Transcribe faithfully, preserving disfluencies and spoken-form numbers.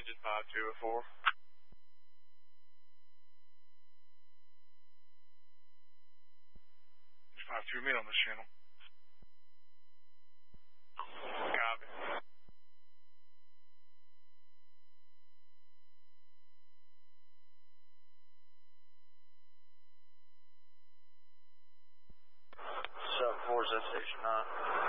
engine five two oh four. five two, meet on this channel. Copy. seven four, is that station nine?